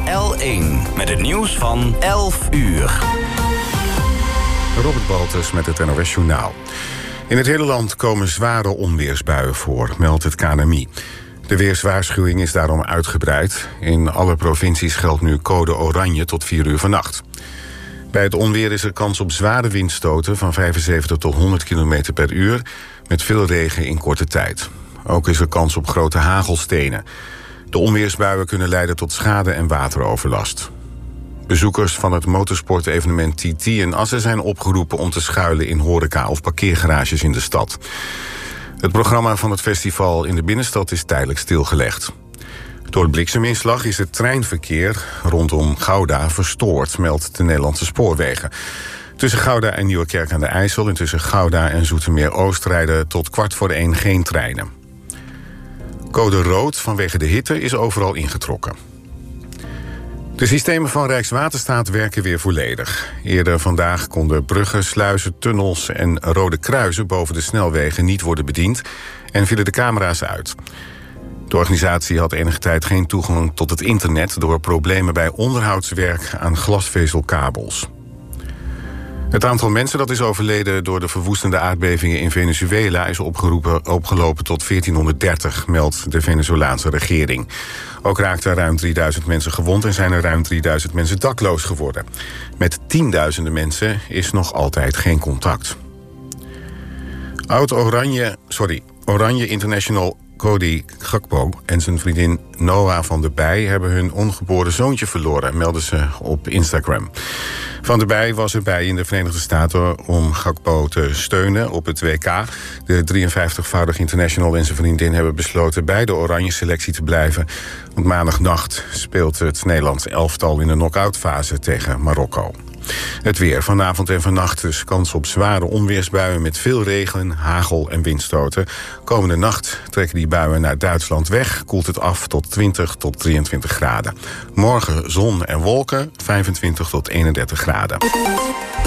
L1 met het nieuws van 11 uur. Robert Baltus met het NOS Journaal. In het hele land komen zware onweersbuien voor, meldt het KNMI. De weerswaarschuwing is daarom uitgebreid. In alle provincies geldt nu code oranje tot 4 uur vannacht. Bij het onweer is er kans op zware windstoten van 75 tot 100 km per uur... met veel regen in korte tijd. Ook is er kans op grote hagelstenen. De onweersbuien kunnen leiden tot schade en wateroverlast. Bezoekers van het motorsportevenement TT in Assen zijn opgeroepen om te schuilen in horeca of parkeergarages in de stad. Het programma van het festival in de binnenstad is tijdelijk stilgelegd. Door de blikseminslag is het treinverkeer rondom Gouda verstoord, meldt de Nederlandse Spoorwegen. Tussen Gouda en Nieuwerkerk aan de IJssel en tussen Gouda en Zoetermeer-Oost rijden tot 1:15 geen treinen. Code rood vanwege de hitte is overal ingetrokken. De systemen van Rijkswaterstaat werken weer volledig. Eerder vandaag konden bruggen, sluizen, tunnels en rode kruisen boven de snelwegen niet worden bediend en vielen de camera's uit. De organisatie had enige tijd geen toegang tot het internet door problemen bij onderhoudswerk aan glasvezelkabels. Het aantal mensen dat is overleden door de verwoestende aardbevingen in Venezuela is opgelopen tot 1430, meldt de Venezolaanse regering. Ook raakten ruim 3000 mensen gewond en zijn er ruim 3000 mensen dakloos geworden. Met tienduizenden mensen is nog altijd geen contact. Oranje International Cody Gakpo en zijn vriendin Noah van der Bij hebben hun ongeboren zoontje verloren, melden ze op Instagram. Van der Bij was erbij in de Verenigde Staten om Gakpo te steunen op het WK. De 53-voudig international en zijn vriendin hebben besloten bij de oranje selectie te blijven. Want maandagnacht speelt het Nederlands elftal in de knock-outfase tegen Marokko. Het weer. Vanavond en vannacht dus kans op zware onweersbuien met veel regen, hagel en windstoten. Komende nacht trekken die buien naar Duitsland weg. Koelt het af tot 20 tot 23 graden. Morgen zon en wolken, 25 tot 31 graden.